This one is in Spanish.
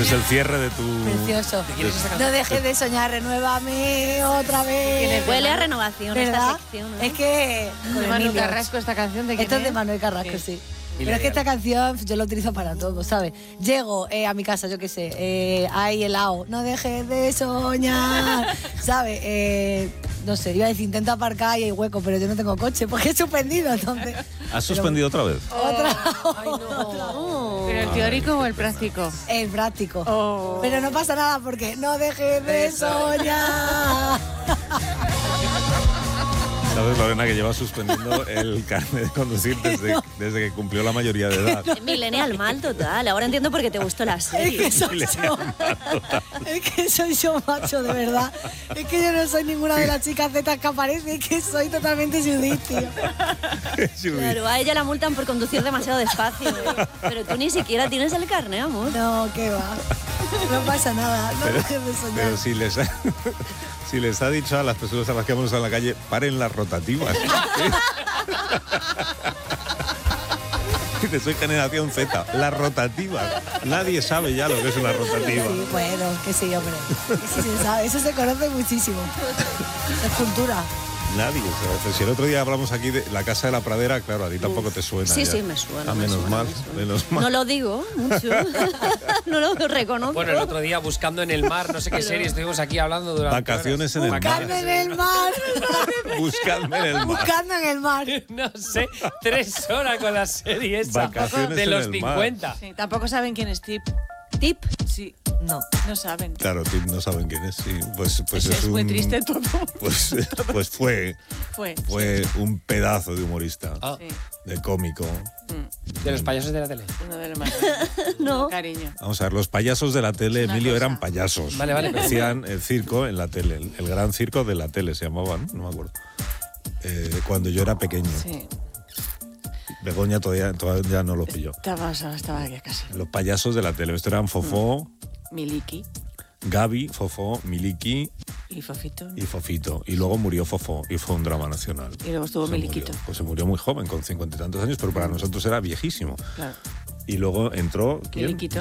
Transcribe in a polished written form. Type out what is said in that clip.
Este es el cierre de tu... Precioso. No dejes de soñar, renuévame otra vez. Huele a renovación esta sección, ¿no? Es que... De Manuel Carrasco, esta canción de quién Esto es de Manuel Carrasco, sí. Y Pero es que esta canción yo la utilizo para todo, ¿sabes? Llego a mi casa, yo qué sé, hay helado, no dejes de soñar, ¿sabes? No sé, iba a decir, intento aparcar y hay hueco, pero yo no tengo coche porque he suspendido, entonces... ¿Has suspendido otra vez? ¿Pero el teórico o el práctico? El práctico. Pero no pasa nada porque no dejes de soñar. ¿Sabes, Lorena, que lleva suspendiendo el carnet de conducir desde que cumplió la mayoría de edad? Millennial mal total. Ahora entiendo por qué te gustó la serie. Es que soy yo, macho, de verdad. Es que yo no soy ninguna de las chicas zetas que aparece, es que soy totalmente Judith, tío. Claro, a ella la multan por conducir demasiado despacio. Pero tú ni siquiera tienes el carnet, amor. No, qué va. No pasa nada, no dejes de soñar. Pero si les ha dicho a las personas a las que vamos a la calle, paren las rotativas. Dice, soy generación Z, las rotativas. Nadie sabe ya lo que es una rotativa. Sí, bueno, que sí, hombre. Que sí se sabe, eso se conoce muchísimo. Es cultura. Nadie, o sea, si el otro día hablamos aquí de la Casa de la Pradera, claro, a ti tampoco te suena. Sí, ya. sí, me suena. Menos mal. No lo digo mucho. No lo reconozco. Bueno, el otro día Buscando en el Mar, no sé qué serie, estuvimos aquí hablando durante Vacaciones en el mar. Buscando en el mar. Buscadme en el mar. Buscando en el mar. No sé, 3 horas con la serie esa Vacaciones de en los el 50. mar. Sí, tampoco saben quién es Tip. ¿Tip? Sí, no saben. Claro, no saben quién es, sí. Pues es muy triste todo. Pues fue un pedazo de humorista, Ah. Sí, de cómico. De los payasos de la tele. uno de los más. No. Cariño. Vamos a ver, los payasos de la tele, Una Emilio, cosa. eran payasos. Vale. Hacían el circo en la tele, el gran circo de la tele se llamaba, no me acuerdo. Cuando yo era pequeño. Sí. Begoña todavía no los pilló. Estaba ya casi. Los payasos de la tele. Estos eran Fofó, Miliki Gaby, Fofó, Miliki y Fofito. y Fofito. Y luego murió Fofó y fue un drama nacional. Y luego estuvo Se Miliquito. murió. Pues se murió muy joven, con 50 y tantos años, pero para nosotros era viejísimo. Claro. Y luego entró... ¿quién? Miliquito.